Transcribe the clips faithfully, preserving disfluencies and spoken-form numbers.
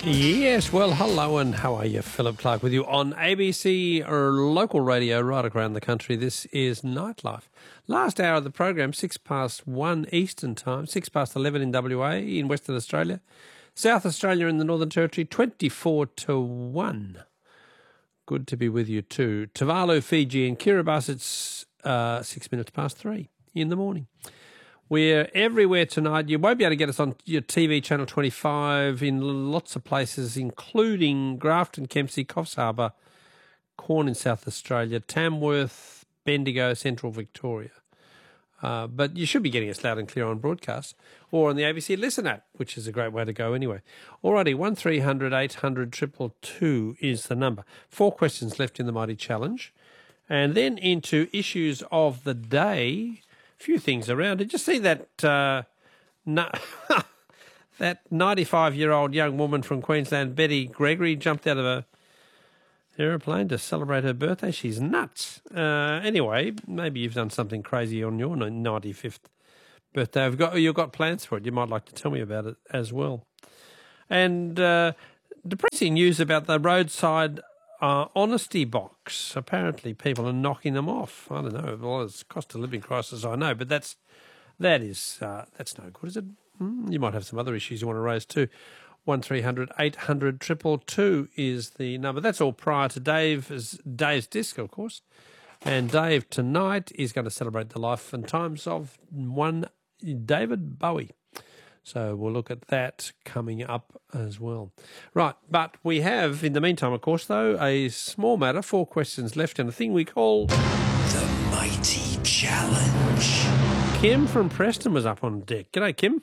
Yes, well, hello and how are you? Philip Clark with you on A B C or local radio right around the country. This is Nightlife. Last hour of the program, six past one Eastern time, six past eleven in W A in Western Australia, South Australia in the Northern Territory, twenty-four to one. Good to be with you too. Tuvalu, Fiji and Kiribati, it's uh, six minutes past three in the morning. We're everywhere tonight. You won't be able to get us on your T V channel twenty-five in lots of places, including Grafton, Kempsey, Coffs Harbour, Corn in South Australia, Tamworth, Bendigo, Central Victoria. Uh, but you should be getting us loud and clear on broadcast or on the A B C Listen app, which is a great way to go anyway. Alrighty, one three hundred eight hundred two two two is the number. Four questions left in the Mighty Challenge. And then into issues of the day. Few things around. Did you see that uh, no, that ninety-five-year-old young woman from Queensland, Betty Gregory, jumped out of a aeroplane to celebrate her birthday? She's nuts. Uh, anyway, maybe you've done something crazy on your ninety-fifth birthday. You've got, you've got plans for it. You might like to tell me about it as well. And uh, depressing news about the roadside Uh, honesty box. Apparently people are knocking them off. I don't know. Well, it's cost of living crisis, I know, but that's that is uh, that's no good, is it? Mm, you might have some other issues you want to raise too. One three hundred eight hundred two two two is the number. That's all prior to Dave's Dave's disc, of course. And Dave tonight is going to celebrate the life and times of one David Bowie. So we'll look at that coming up as well. Right, but we have, in the meantime, of course, though, a small matter, four questions left, and a thing we call... The Mighty Challenge. Kim from Preston was up on deck. G'day, Kim.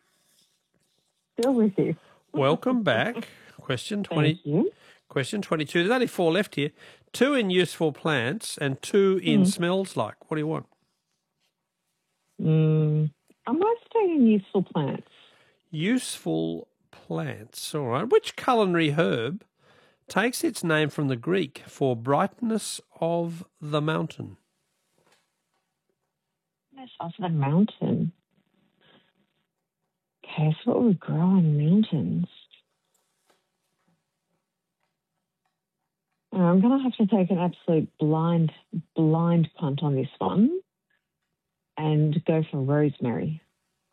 Still with you. Welcome back. Question twenty. Thank you. Question twenty-two. There's only four left here. Two in useful plants and two in Mm. smells like. What do you want? Mm, I might stay in useful plants. Useful plants. All right. Which culinary herb takes its name from the Greek for brightness of the mountain? Yes, off the mountain. Okay, so what would grow in mountains? Uh, I'm going to have to take an absolute blind, blind punt on this one and go for rosemary.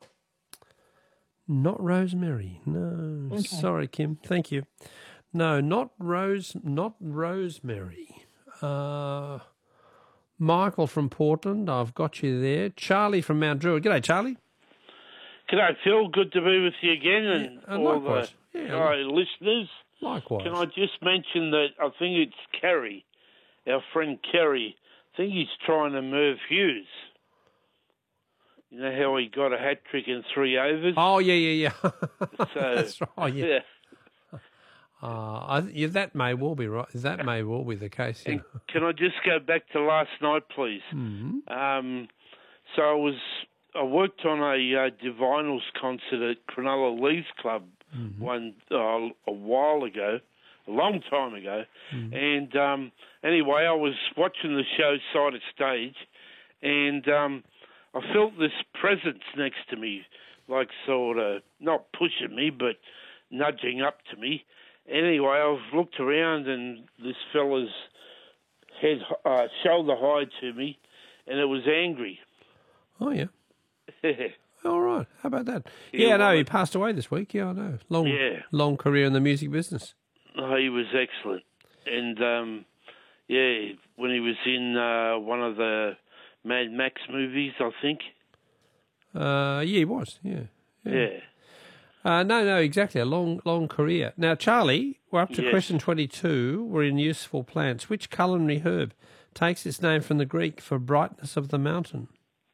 Not rosemary. No. Okay. Sorry, Kim. Thank you. No, not rose. Not rosemary. Uh, Michael from Portland. I've got you there. Charlie from Mount Druitt. G'day, Charlie. G'day, Phil. Good to be with you again, and Yeah, uh, all likewise. the Yeah. uh, listeners. Likewise. Can I just mention that I think it's Kerry, our friend Kerry. I think he's trying to Merv Hughes. You know how he got a hat trick in three overs? Oh yeah, yeah, yeah. So, That's right. Yeah. yeah. Uh, I, yeah, that may well be right. That may well be the case. Yeah. And can I just go back to last night, please? Mm-hmm. Um, so I was I worked on a uh, Divinals concert at Cronulla Leagues Club Mm-hmm. one uh, a while ago, a long time ago, Mm-hmm. and um, anyway, I was watching the show side of stage, and um, I felt this presence next to me, like sort of not pushing me, but nudging up to me. Anyway, I've looked around, and this fella's head, uh, shoulder high to me, and it was angry. Oh yeah. All right. How about that? Yeah, Yeah, no, well, he passed away this week. Yeah, I know. Long, Yeah. long career in the music business. Oh, he was excellent. And, um, yeah, when he was in uh, one of the Mad Max movies, I think. Uh, yeah, he was. Yeah. Yeah. Uh, no, no, exactly. A long, long career. Now, Charlie, we're up to Yes. question twenty-two. We're in useful plants. Which culinary herb takes its name from the Greek for brightness of the mountain?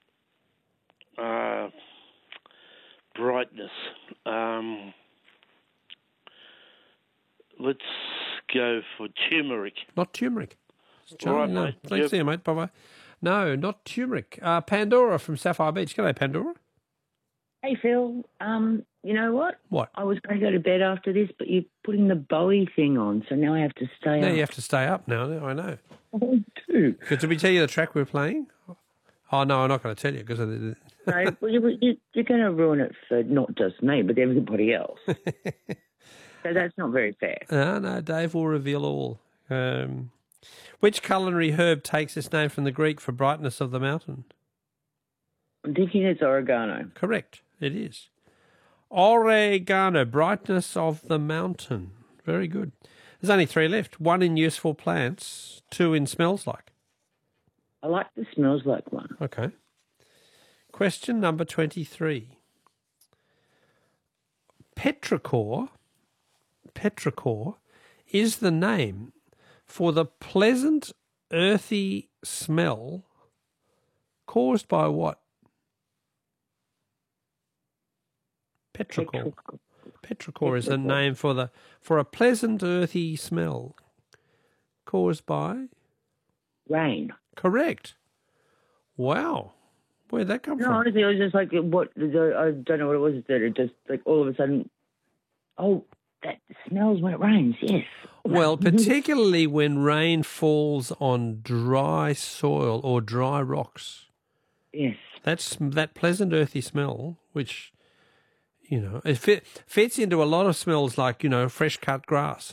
Uh, brightness. Um, let's go for turmeric. Not turmeric. Charlie, All right, no. mate. Thanks, Yep. see you, mate. Bye-bye. No, not turmeric. Uh, Pandora from Sapphire Beach. G'day, Pandora. Hey, Phil, um, you know what? What? I was going to go to bed after this, but you're putting the Bowie thing on, so now I have to stay Now up. you have to stay up now. I know. Oh, too. So did we tell you the track we're playing? Oh, no, I'm not going to tell you because of So well, you, you, you're going to ruin it for not just me, but everybody else. So that's not very fair. No, no, Dave will reveal all. Um, which culinary herb takes its name from the Greek for brightness of the mountain? I'm thinking it's oregano. Correct, it is. Oregano, brightness of the mountain. Very good. There's only three left. One in useful plants, two in smells like. I like the smells like one. Okay. Question number twenty-three. Petrichor, petrichor is the name for the pleasant, earthy smell caused by what? Petrichor. Petrichor is a name for the for a pleasant, earthy smell caused by Rain. Correct. Wow. Where'd that come No, from? honestly, it was just like, what, I don't know what it was that it just, like, all of a sudden, oh, that smells when it rains, yes. Well, particularly when rain falls on dry soil or dry rocks. Yes. That's that pleasant, earthy smell, which, you know, it fit, fits into a lot of smells like, you know, fresh cut grass.